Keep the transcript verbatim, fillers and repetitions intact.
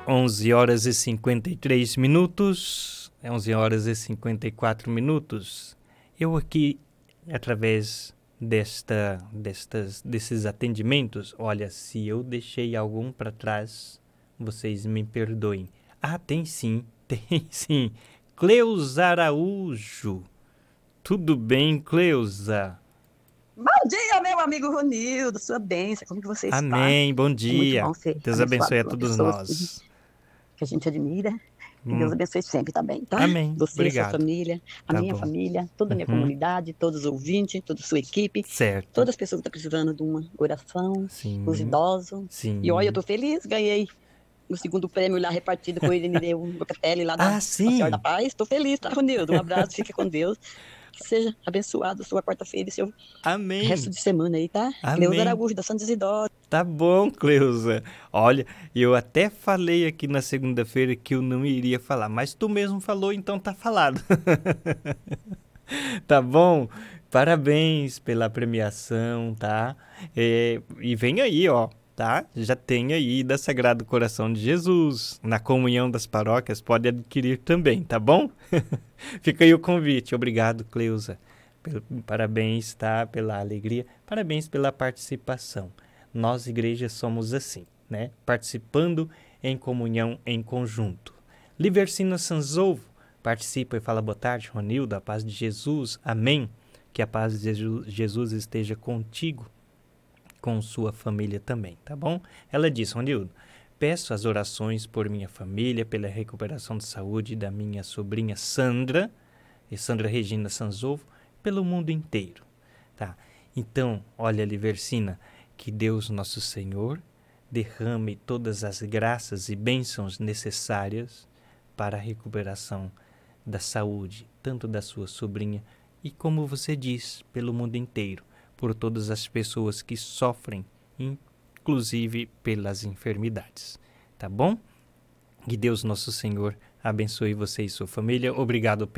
onze horas e cinquenta e três minutos, onze horas e cinquenta e quatro minutos. Eu aqui, através desta, destas, desses atendimentos, olha, se eu deixei algum para trás, vocês me perdoem. Ah, tem sim, tem sim. Cleusa Araújo. Tudo bem, Cleusa? Bom dia, meu amigo Ronildo, sua bênção, como que você está? Amém, bom É muito dia. bom ser Deus abençoado abençoe a por uma todos pessoa que, nós. que a gente admira. Que Deus Hum, abençoe sempre também, tá? amém, Você, sua obrigado. família, a Tá minha bom. família, toda a minha Uhum, comunidade, todos os ouvintes, toda a sua equipe, certo. todas as pessoas que estão precisando de uma oração, os Sim, idosos. E olha, eu sim. tô feliz, ganhei o segundo prêmio lá repartido com ele, me deu um Locatelli lá da Ah, Nossa Senhora da sim. Paz. Tô feliz, tá, Ronildo? Um abraço, fica com Deus. Que seja abençoado sua quarta-feira e seu resto Amém. de semana aí, tá? Cleusa Amém. Araújo, da Santa Isidora. Tá bom, Cleusa. Olha, eu até falei aqui na segunda-feira que eu não iria falar, mas tu mesmo falou, então tá falado. Tá bom? Parabéns pela premiação, tá? É, e vem aí, ó, tá? Já tem aí da Sagrado Coração de Jesus. Na comunhão das paróquias pode adquirir também, tá bom? Fica aí o convite. Obrigado, Cleusa. Pelo- Parabéns, tá? Pela alegria. Parabéns pela participação. Nós, igreja, somos assim, né? Participando em comunhão em conjunto. Libercina Sanzovo participa e fala boa tarde, Ronildo, a paz de Jesus, amém. Que a paz de Jeju- Jesus esteja contigo, com sua família também, tá bom? Ela diz, Ronildo, peço as orações por minha família, pela recuperação de saúde da minha sobrinha Sandra, e Sandra Regina Sanzovo, pelo mundo inteiro, tá? Então, olha, Libercina, que Deus nosso Senhor derrame todas as graças e bênçãos necessárias para a recuperação da saúde, tanto da sua sobrinha e, como você diz, pelo mundo inteiro, por todas as pessoas que sofrem, inclusive pelas enfermidades. Tá bom? Que Deus nosso Senhor abençoe você e sua família. Obrigado